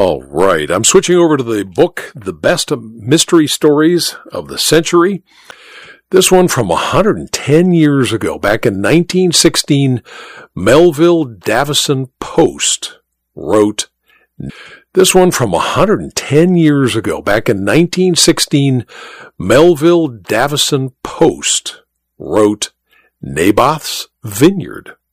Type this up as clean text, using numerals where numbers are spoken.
All right, I'm switching over to the book, The Best Mystery Stories of the Century. This one from 110 years ago, back in 1916, Melville Davisson Post wrote. This one from 110 years ago, back in 1916, Melville Davisson Post wrote Naboth's Vineyard.